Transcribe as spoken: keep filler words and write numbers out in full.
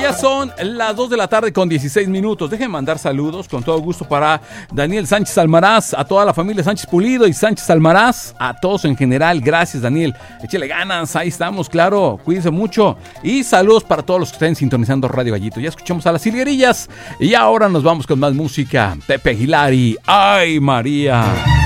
Ya son las dos de la tarde con dieciséis minutos. Dejen mandar saludos con todo gusto para Daniel Sánchez Almaraz, a toda la familia Sánchez Pulido y Sánchez Almaraz, a todos en general. Gracias, Daniel. Échale ganas, ahí estamos, claro. Cuídense mucho. Y saludos para todos los que estén sintonizando Radio Gallito. Ya escuchamos a las Silguerillas y ahora nos vamos con más música. Pepe Aguilar y ¡Ay, María!